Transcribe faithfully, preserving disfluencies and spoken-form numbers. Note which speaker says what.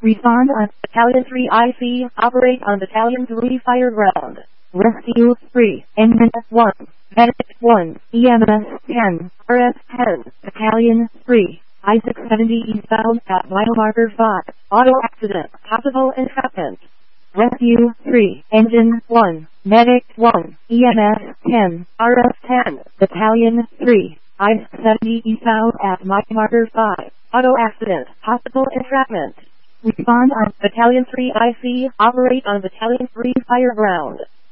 Speaker 1: Respond on Battalion three I C. Operate on Battalion three fire ground. Rescue three. Engine one. Medic one. E M S ten. R F ten. Battalion three. I six seventy eastbound at mile marker five. Auto accident. Possible entrapment. Rescue three. Engine one. Medic one. E M S ten. R F ten. Battalion three. I six seventy eastbound at mile marker five. Auto accident. Possible entrapment. Respond on Battalion three I C. Operate on Battalion three fire ground.